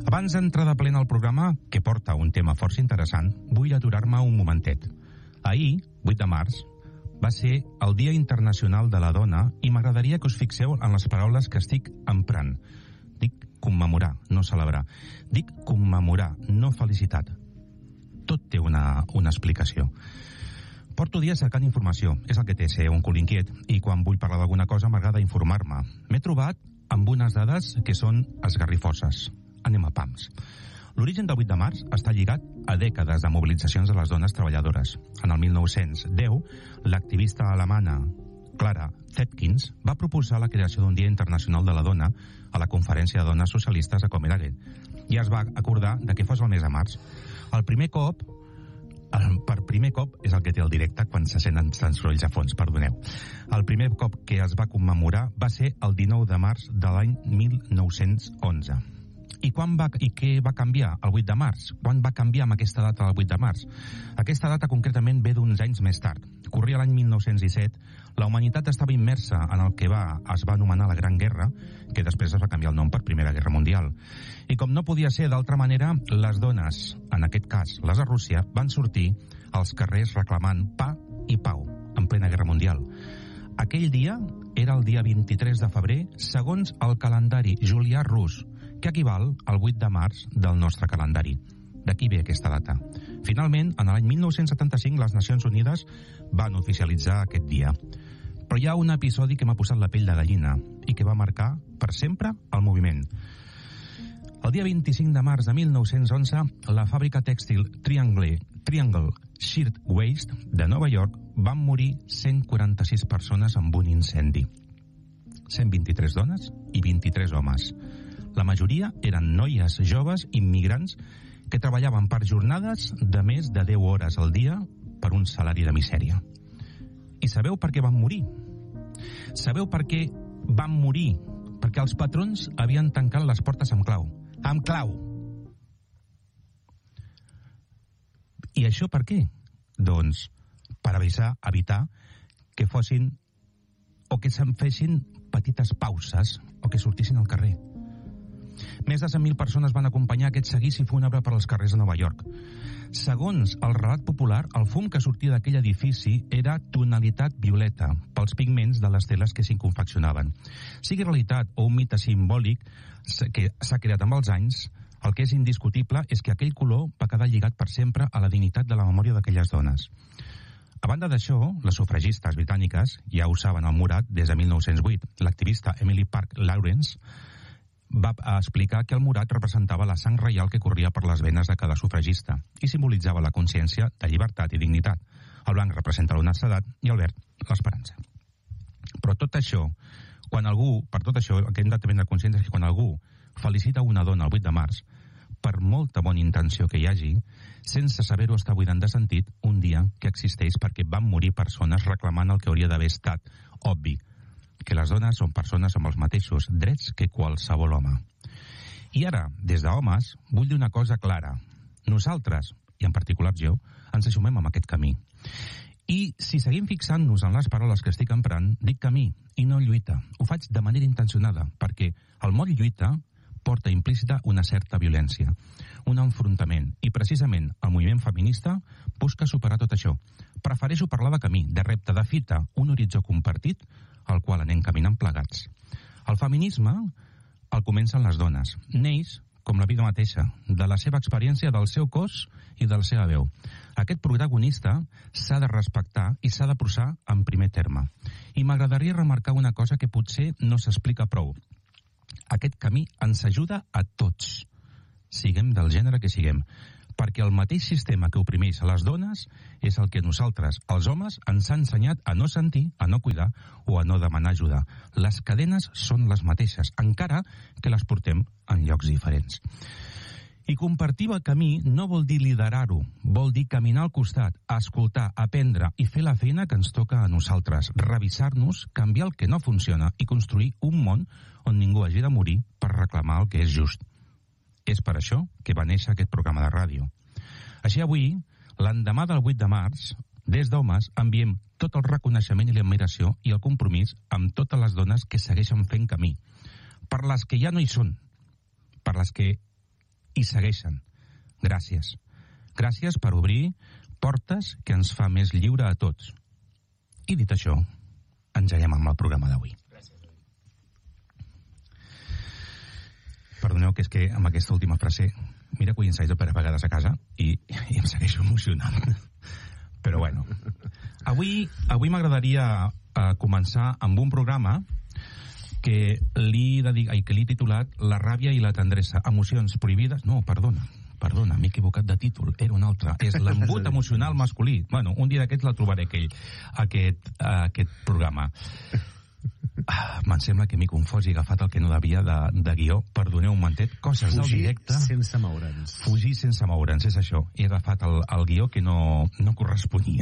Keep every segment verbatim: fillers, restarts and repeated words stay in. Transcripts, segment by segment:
Abans d'entrar de plena al programa, que porta un tema força interessant, vull aturar-me un momentet. Ahir, vuit de març, va ser el Dia Internacional de la Dona i m'agradaria que us fixeu en les paraules que estic emprant. Dic commemorar, no celebrar. Dic commemorar, no felicitat. Tot té una, una explicació. Porto dies cercant informació, és el que té ser un cul inquiet, i quan vull parlar d'alguna cosa m'agrada informar-me. M'he trobat amb unes dades que són esgarrifoses. Anem a pams. L'origen del vuit de març està lligat a dècades de mobilitzacions de les dones treballadores. En el mil nou-cents deu, l'activista alemana Clara Zetkin va proposar la creació d'un Dia Internacional de la Dona a la Conferència de Dones Socialistes a Copenhague i es va acordar de que fos el mes de març. El primer cop, el, per primer cop, és el que té el directe quan se senten tants sorolls a fons, perdoneu. El primer cop que es va commemorar va ser el dinou de març de l'any mil nou-cents onze. I, quan va, I què va canviar el vuit de març? Quan va canviar amb aquesta data del vuit de març? Aquesta data concretament ve d'uns anys més tard. Corria l'any mil nou-cents disset, la humanitat estava immersa en el que va, es va anomenar la Gran Guerra, que després es va canviar el nom per Primera Guerra Mundial. I com no podia ser d'altra manera, les dones, en aquest cas les de Rússia, van sortir als carrers reclamant pa i pau en plena Guerra Mundial. Aquell dia era el dia vint-i-tres de febrer, segons el calendari julià rus, que equival al vuit de març del nostre calendari. D'aquí ve aquesta data. Finalment, en l'any mil nou-cents setanta-cinc, les Nacions Unides van oficialitzar aquest dia. Però hi ha un episodi que m'ha posat la pell de gallina i que va marcar per sempre el moviment. El dia vint-i-cinc de març de mil nou-cents onze, la fàbrica tèxtil Triangle, Triangle Shirt Waste de Nova York van morir cent quaranta-sis persones amb un incendi. cent vint-i-tres dones i vint-i-tres homes. La majoria eren noies joves immigrants que treballaven per jornades de més de deu hores al dia per un salari de misèria. I sabeu per què van morir? Sabeu per què van morir? Perquè els patrons havien tancat les portes amb clau. Amb clau! I això per què? Doncs per avisar, evitar que fossin o que se'n fessin petites pauses o que sortissin al carrer. Més de cent mil persones van acompanyar aquest seguici fúnebre per als carrers de Nova York. Segons el relat popular, el fum que sortia d'aquell edifici era tonalitat violeta pels pigments de les teles que s'hi confeccionaven. Sigui realitat o un mite simbòlic que s'ha creat amb els anys, el que és indiscutible és que aquell color va quedar lligat per sempre a la dignitat de la memòria d'aquelles dones. A banda d'això, les sufragistes britàniques, ja ho saben el Murat des de mil nou-cents vuit, l'activista Emily Park Lawrence va explicar que el morat representava la sang reial que corria per les venes de cada sufragista i simbolitzava la consciència de llibertat i dignitat. El blanc representa l'honestedat i el verd l'esperança. Però tot això, quan algú, per tot això, el que hem de prendre consciència és que quan algú felicita una dona el vuit de març, per molta bona intenció que hi hagi, sense saber-ho està buidant de sentit un dia que existeix perquè van morir persones reclamant el que hauria d'haver estat obvi, que les dones són persones amb els mateixos drets que qualsevol home. I ara, des d'homes, vull dir una cosa clara. Nosaltres, i en particular jo, ens assumem amb aquest camí. I si seguim fixant-nos en les paraules que estic emprant, dic camí i no lluita. Ho faig de manera intencionada, perquè el mot lluita porta implícita una certa violència, un enfrontament, i precisament el moviment feminista busca superar tot això. Prefereixo parlar de camí, de repte, de fita, un horitzó compartit al qual anem caminant plegats. El feminisme el comencen les dones. Neix, com la vida mateixa, de la seva experiència, del seu cos i de la seva veu. Aquest protagonista s'ha de respectar i s'ha de posar en primer terme. I m'agradaria remarcar una cosa que potser no s'explica prou. Aquest camí ens ajuda a tots, siguem del gènere que siguem, perquè el mateix sistema que oprimeix a les dones és el que nosaltres, els homes, ens ha ensenyat a no sentir, a no cuidar o a no demanar ajuda. Les cadenes són les mateixes, encara que les portem en llocs diferents. I compartir el camí no vol dir liderar-ho, vol dir caminar al costat, escoltar, aprendre i fer la feina que ens toca a nosaltres, revisar-nos, canviar el que no funciona i construir un món on ningú hagi de morir per reclamar el que és just. És per això que va néixer aquest programa de ràdio. Així avui, l'endemà del vuit de març, des d'Homes enviem tot el reconeixement i l'admiració i el compromís amb totes les dones que segueixen fent camí. Per les que ja no hi són, per les que i segueixen. Gràcies. Gràcies per obrir portes que ens fa més lliure a tots. I dit això, engegem amb el programa d'avui. Perdoneu, que és que amb aquesta última frase, mira que ho ensaio per a vegades a casa i, i em segueixo emocionant. Però bueno, avui, avui m'agradaria uh, començar amb un programa que li, dedic, ai, que li he titulat La ràbia i la tendresa, emocions prohibides... No, perdona, perdona, m'he equivocat de títol, era un altre. És l'embut emocional masculí. Bueno, un dia d'aquests la trobaré, aquell, aquest, uh, aquest programa. Ah, me'n sembla que m'he confós i he agafat el que no devia de, de guió. Perdoneu un momentet, coses del directe. Fugir sense moure'ns. Fugir sense moure'ns, és això. He agafat el, el guió que no, no corresponia.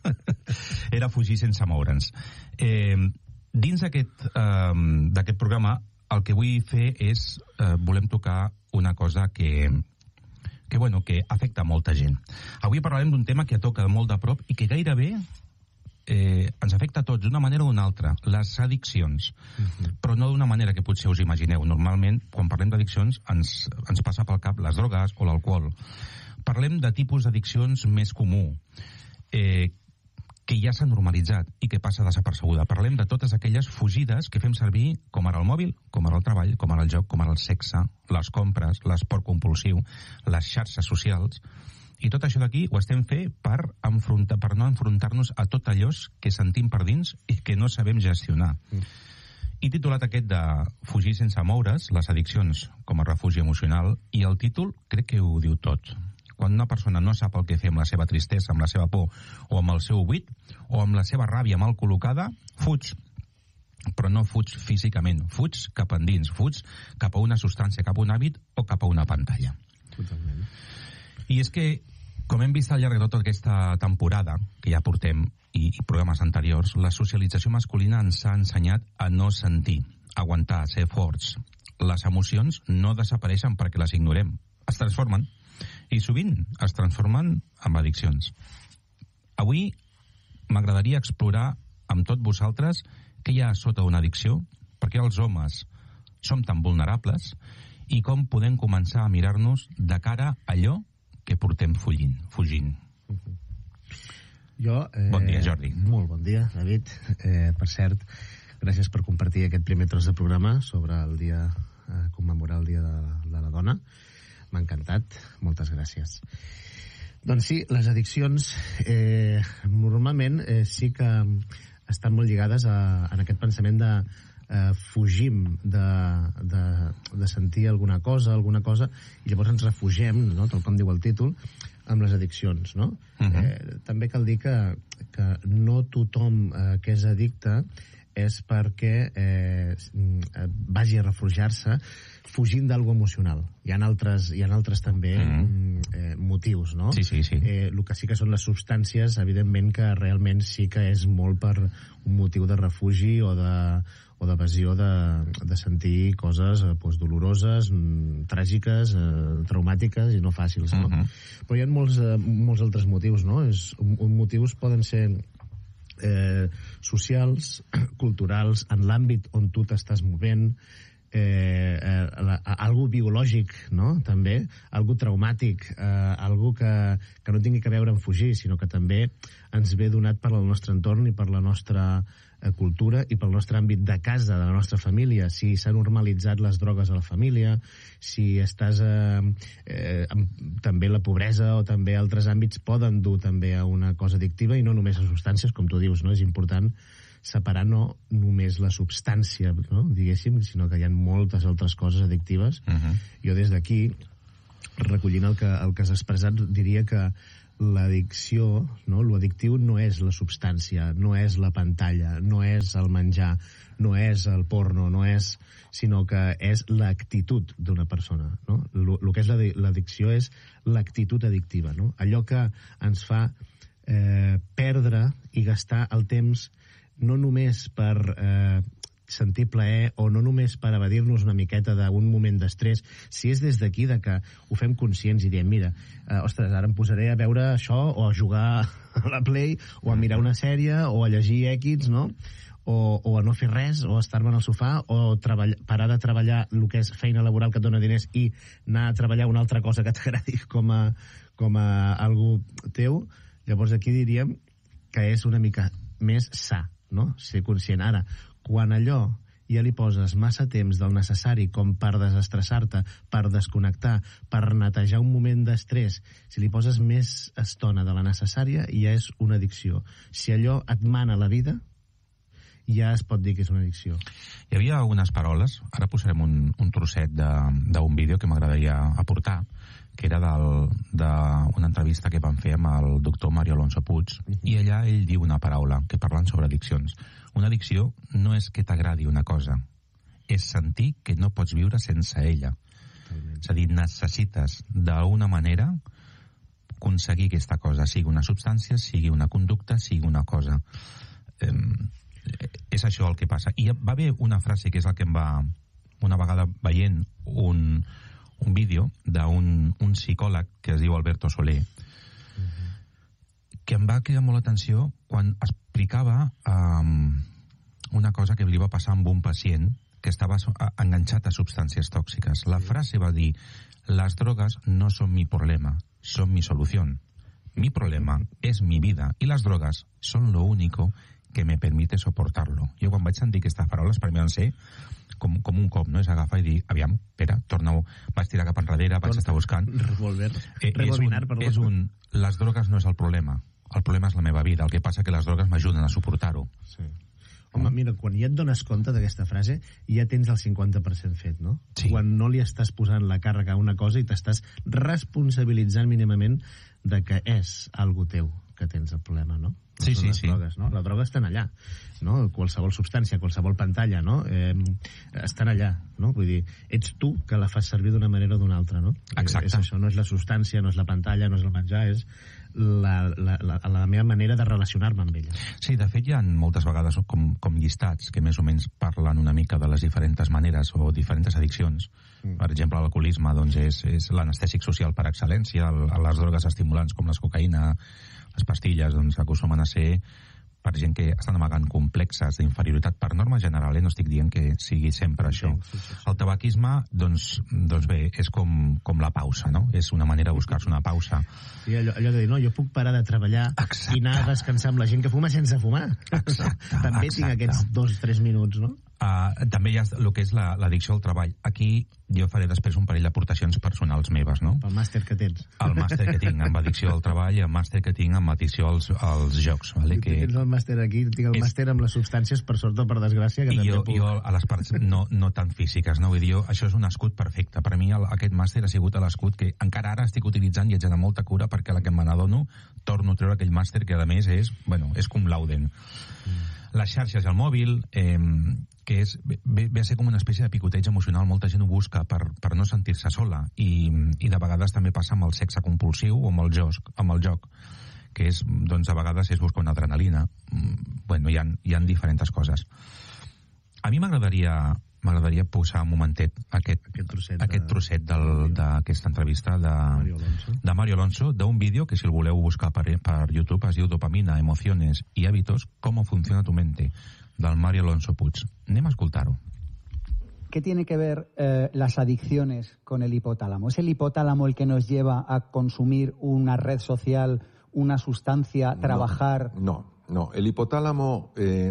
Era fugir sense moure'ns. Eh, dins d'aquest eh, d'aquest programa, el que vull fer és, eh, volem tocar una cosa que, que, bueno, que afecta molta gent. Avui parlarem d'un tema que toca molt de prop i que gairebé Eh, ens afecta a tots d'una manera o d'una altra, les addiccions, uh-huh. però no d'una manera que potser us imagineu. Normalment, quan parlem d'addiccions, ens, ens passa pel cap les drogues o l'alcohol. Parlem de tipus d'addiccions més comú, eh, que ja s'ha normalitzat i que passa desapercebuda. Parlem de totes aquelles fugides que fem servir, com ara el mòbil, com ara el treball, com ara el joc, com ara el sexe, les compres, l'esport compulsiu, les xarxes socials. I tot això d'aquí ho estem fent per, enfrontar, per no enfrontar-nos a tot allò que sentim per dins i que no sabem gestionar. Mm. He titulat aquest de Fugir sense moure's, les addiccions com a refugi emocional, i el títol crec que ho diu tot. Quan una persona no sap el que fer amb la seva tristesa, amb la seva por, o amb el seu buit, o amb la seva ràbia mal col·locada, fuig. Però no fuig físicament, fuig cap endins, fuig cap a una substància, cap a un hàbit o cap a una pantalla. Totalment. I és que, com hem vist al llarg de tota aquesta temporada, que ja portem, i, i programes anteriors, la socialització masculina ens ha ensenyat a no sentir, a aguantar, a ser forts. Les emocions no desapareixen perquè les ignorem, es transformen, i sovint es transformen en addiccions. Avui m'agradaria explorar amb tot vosaltres què hi ha sota una addicció, per què els homes som tan vulnerables, i com podem començar a mirar-nos de cara a allò que portem fugint. fugint. Jo, eh, bon dia, Jordi. Molt bon dia, David. Eh, per cert, gràcies per compartir aquest primer tros de programa sobre el dia, eh, commemorar el Dia de, de la Dona. M'ha encantat. Moltes gràcies. Doncs sí, les addiccions eh, normalment eh, sí que estan molt lligades a, a aquest pensament de eh, fugim de, de, de sentir alguna cosa, alguna cosa, i llavors ens refugem, no?, tal com diu el títol, amb les addiccions, no? Uh-huh. eh, també cal dir que, que no tothom eh, que és addicte és perquè eh, vagi a refugiar-se fugint d'algú emocional. Hi ha altres, hi ha altres també mm. eh, motius, no? Sí, sí, sí. Eh, el que sí que són les substàncies, evidentment que realment sí que és molt per un motiu de refugi o de o d'evasió de, de sentir coses eh, doncs, doloroses, mm, tràgiques, eh, traumàtiques i no fàcils, no? Uh-huh. Però hi ha molts, eh, molts altres motius, no? És, un, un motius poden ser eh, socials, culturals, en l'àmbit on tu t'estàs movent, eh, eh, la, algo biològic, no?, també, algo traumàtic, eh, algo que, que no tingui que veure amb fugir, sinó que també ens ve donat per el nostre entorn i per la nostra eh, cultura i pel nostre àmbit de casa, de la nostra família. Si s'ha normalitzat les drogues a la família, si estàs eh, eh, amb, també la pobresa o també altres àmbits poden dur també a una cosa addictiva i no només a substàncies, com tu dius, no? És important separar no només la substància, no?, diguéssim, sinó que hi ha moltes altres coses addictives. Uh-huh. Jo des d'aquí, recollint el que, el que has expressat, diria que l'addicció, no?, l'addictiu no és la substància, no és la pantalla, no és el menjar, no és el porno, no és, sinó que és l'actitud d'una persona, no? El que és l'addicció és l'actitud addictiva, no? Allò que ens fa eh, perdre i gastar el temps no només per eh, sentir plaer o no només per evadir-nos una miqueta d'un moment d'estrès, si és des d'aquí de que ho fem conscients i diem, mira, eh, ostres, ara em posaré a veure això o a jugar a la Play o a mirar una sèrie o a llegir X, no?, o, o a no fer res, o estar-me al sofà, o treball, parar de treballar el que és feina laboral que et dona diners i anar a treballar una altra cosa que t'agradi com a, com a algú teu. Llavors aquí diríem que és una mica més sa, no? Ser conscient. Ara, quan allò ja li poses massa temps del necessari com per desestressar-te, per desconnectar, per netejar un moment d'estrès, si li poses més estona de la necessària, ja és una addicció. Si allò et mana la vida, ja es pot dir que és una addicció. Hi havia unes paroles, ara posarem un, un trosset d'un vídeo que m'agradaria aportar, que era d'una entrevista que van fer amb el doctor Mario Alonso Puig, uh-huh. i allà ell diu una paraula, que parlen sobre addiccions. Una addicció no és que t'agradi una cosa, és sentir que no pots viure sense ella. Totalment. És a dir, necessites d'una manera aconseguir aquesta cosa, sigui una substància, sigui una conducta, sigui una cosa. Eh, és això el que passa. I va haver una frase que és el que em va, una vegada veient un, un vídeo d'un un psicòleg que es diu Alberto Soler, uh-huh. que em va cridar molt l'atenció quan explicava um, una cosa que li va passar amb un pacient que estava enganxat a substàncies tòxiques. La frase va dir: las drogas no son mi problema, son mi solución. Mi problema es mi vida y las drogas son lo único que me permite soportarlo. Jo quan vaig sentir aquestes paraules, per mi van ser com, com un cop, no? És agafar i dir, aviam, espera, torna-ho, vaig tirar cap enrere, vaig estar buscant. Revolver, eh, rebobinar, és un, perdó. És un, les drogues no és el problema, el problema és la meva vida, el que passa que les drogues m'ajuden a suportar-ho. Sí. Home, mira, quan ja et dones compte d'aquesta frase, ja tens el cinquanta per cent fet, no? Sí. Quan no li estàs posant la càrrega a una cosa i t'estàs responsabilitzant mínimament de que és algo teu que tens el problema, no? Sí, sí, les sí. drogues, no? Les drogues estan allà, no? Qualsevol substància, qualsevol pantalla, no? Eh, estan allà, no? Vull dir, ets tu que la fas servir d'una manera o d'una altra, no? Exacte. És això, no és la substància, no és la pantalla, no és el menjar, és la, la, la, la meva manera de relacionar-me amb ella. Sí, de fet hi ha moltes vegades com, com llistats que més o menys parlen una mica de les diferents maneres o diferents addiccions. Mm. Per exemple, l'alcoholisme doncs, és, és l'anestèsic social per excel·lència, el, les drogues estimulants com les cocaïna, les pastilles, doncs acostumen a ser per gent que estan amagant complexes d'inferioritat per norma general, eh? No estic dient que sigui sempre això. Sí, sí, sí, sí. El tabaquisme, doncs, doncs bé, és com, com la pausa, no? És una manera de buscar-se una pausa. Sí, allò, allò de dir, no, jo puc parar de treballar Exacte. I anar a descansar amb la gent que fuma sense fumar. Exacte. També Exacte. tinc aquests dos o tres minuts, no? Uh, també hi ha el que és l'addicció al treball. Aquí jo faré després un parell d'aportacions personals meves, no? El màster que tens. El màster que tinc amb addicció al treball i el màster que tinc amb addicció als, als jocs. Vale? Que tens el màster aquí, tinc el és... màster amb les substàncies, per sort o per desgràcia, que I també jo, puc... jo a les parts no, no tan físiques, no? Vull dir, jo, això és un escut perfecte. Per mi el, aquest màster ha sigut l'escut que encara ara estic utilitzant i ets de molta cura perquè a la que me n'adono torno a treure aquell màster que a més és, bueno, és cum laude. Mm. Les xarxes i el mòbil, eh, que és, ve, ve a ser com una espècie de picoteig emocional. Molta gent ho busca per, per no sentir-se sola i, i de vegades també passa amb el sexe compulsiu o amb el joc, amb el joc que és, doncs, a vegades és buscar una adrenalina. Bueno, hi ha, hi ha diferents coses. A mi m'agradaria m'agradaria posar un momentet aquest, aquest trosset, aquest trosset d'aquesta entrevista de Mario Alonso, de Mario Alonso, d'un vídeo que si el voleu buscar per, per YouTube es diu Dopamina, emociones y hábitos, cómo funciona tu mente, del Mario Alonso Puig. Anem a escoltar-ho. ¿Qué tiene que ver eh, las adicciones con el hipotálamo? ¿Es el hipotálamo el que nos lleva a consumir una red social, una sustancia, trabajar? No, no, no. El hipotálamo... Eh...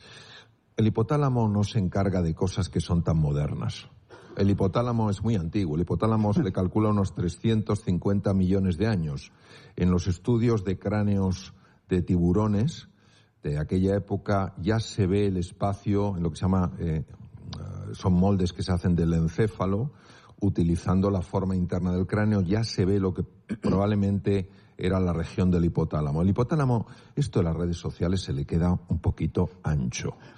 El hipotálamo no se encarga de cosas que son tan modernas. El hipotálamo es muy antiguo. El hipotálamo se le calcula unos trescientos cincuenta millones de años. En los estudios de cráneos de tiburones de aquella época ya se ve el espacio en lo que se llama... Eh, son moldes que se hacen del encéfalo, utilizando la forma interna del cráneo, ya se ve lo que probablemente era la región del hipotálamo. El hipotálamo, esto de las redes sociales se le queda un poquito ancho.